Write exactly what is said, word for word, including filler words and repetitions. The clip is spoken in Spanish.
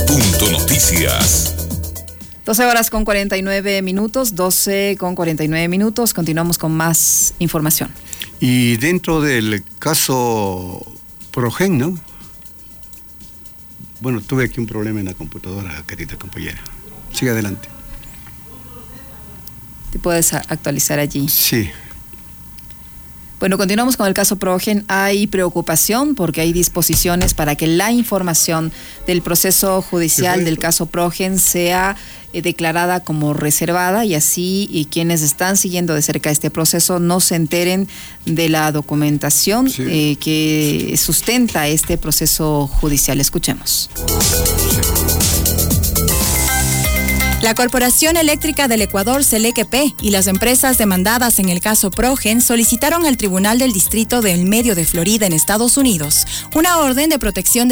Punto Noticias. doce horas con cuarenta y nueve minutos, doce con cuarenta y nueve minutos. Continuamos con más información. Y dentro del caso Progen, ¿no? Bueno, tuve aquí un problema en la computadora, querida compañera. Sigue adelante. ¿Te puedes actualizar allí? Sí. Bueno, continuamos con el caso Progen. Hay preocupación porque hay disposiciones para que la información del proceso judicial del caso Progen sea eh, declarada como reservada y así y quienes están siguiendo de cerca este proceso no se enteren de la documentación sí. eh, que sustenta este proceso judicial. Escuchemos. Sí. La Corporación Eléctrica del Ecuador, Selequep, y las empresas demandadas en el caso Progen solicitaron al Tribunal del Distrito del Medio de Florida en Estados Unidos una orden de protección de